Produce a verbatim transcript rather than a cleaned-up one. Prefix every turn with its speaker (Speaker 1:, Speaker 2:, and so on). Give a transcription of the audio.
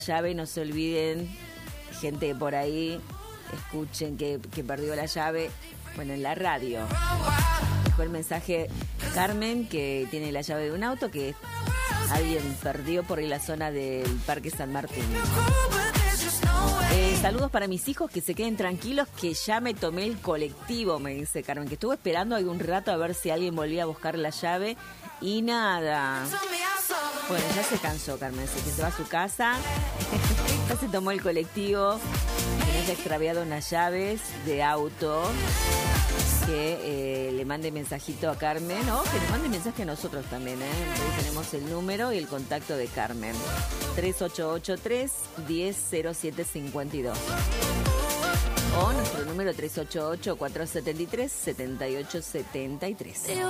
Speaker 1: llave, no se olviden, gente por ahí, escuchen que, que perdió la llave, bueno, en la radio. Dejó el mensaje Carmen, que tiene la llave de un auto que alguien perdió por ahí la zona del Parque San Martín. Eh, saludos para mis hijos, que se queden tranquilos, que ya me tomé el colectivo, me dice Carmen, que estuvo esperando algún rato a ver si alguien volvía a buscar la llave y nada. Bueno, ya se cansó Carmen, así que se va a su casa. Ya se tomó el colectivo, que no se ha extraviado unas llaves de auto. Que eh, le mande mensajito a Carmen, o que le mande mensaje a nosotros también, ¿eh? Ahí tenemos el número y el contacto de Carmen. tres ocho ocho tres, uno cero cero siete cinco dos. O nuestro número tres ocho ocho, cuatro siete tres, siete ocho siete tres.